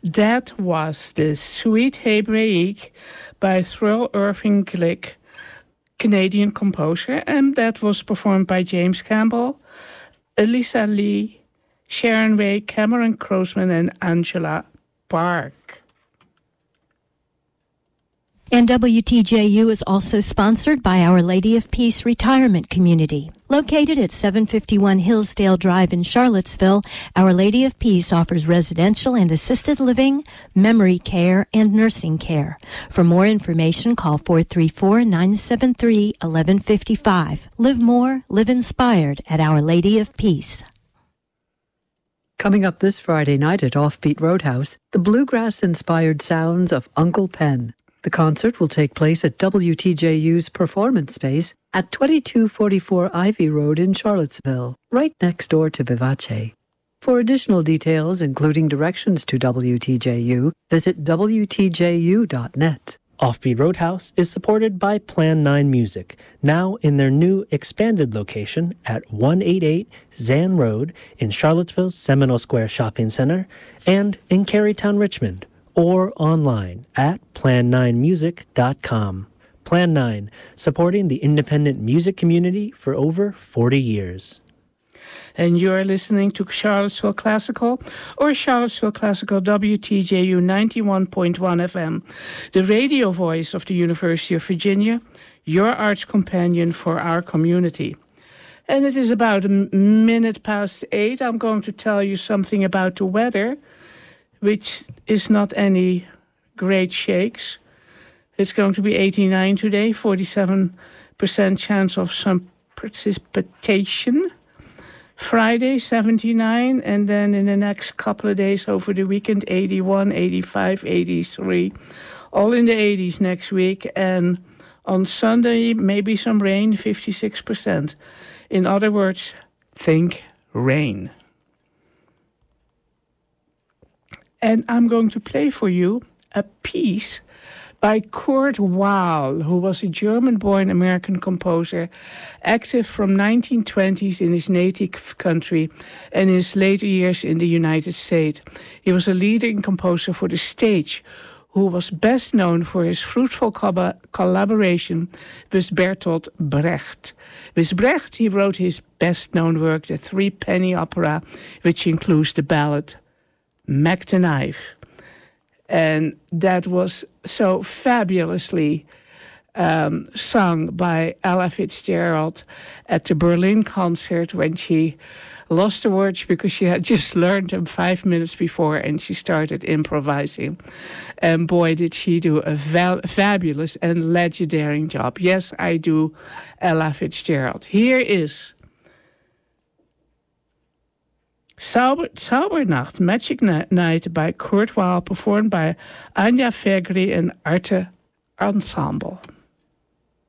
That was the Sweet Hebraïque by Thrill Irving Glick, Canadian composer, and that was performed by James Campbell, Elisa Lee, Sharon Ray, Cameron Croasman, and Angela Park. And WTJU is also sponsored by Our Lady of Peace Retirement Community. Located at 751 Hillsdale Drive in Charlottesville, Our Lady of Peace offers residential and assisted living, memory care, and nursing care. For more information, call 434-973-1155. Live more, live inspired at Our Lady of Peace. Coming up this Friday night at Offbeat Roadhouse, the bluegrass-inspired sounds of Uncle Pen. The concert will take place at WTJU's Performance Space at 2244 Ivy Road in Charlottesville, right next door to Vivace. For additional details, including directions to WTJU, visit WTJU.net. Offbeat Roadhouse is supported by Plan 9 Music, now in their new expanded location at 188 Zan Road in Charlottesville's Seminole Square Shopping Center and in Carytown, Richmond, or online at plan9music.com. Plan 9, supporting the independent music community for over 40 years. And you're listening to Charlottesville Classical or Charlottesville Classical WTJU 91.1 FM, the radio voice of the University of Virginia, your arts companion for our community. And it is about 8:01. I'm going to tell you something about the weather, which is not any great shakes. It's going to be 89 today, 47% chance of some precipitation. Friday, 79, and then in the next couple of days over the weekend, 81, 85, 83, all in the 80s next week. And on Sunday, maybe some rain, 56%. In other words, think rain. And I'm going to play for you a piece by Kurt Weill, who was a German-born American composer, active from 1920s in his native country and in his later years in the United States. He was a leading composer for the stage, who was best known for his fruitful collaboration with Bertolt Brecht. With Brecht, he wrote his best-known work, the Three-Penny Opera, which includes the ballad Mac the Knife. And that was so fabulously sung by Ella Fitzgerald at the Berlin concert when she lost the words because she had just learned them 5 minutes before and she started improvising. And boy, did she do a fabulous and legendary job. Yes, I do, Ella Fitzgerald. Here is Zaubernacht, Magic Night by Kurt Weill, performed by Anja Fegri and Arte Ensemble.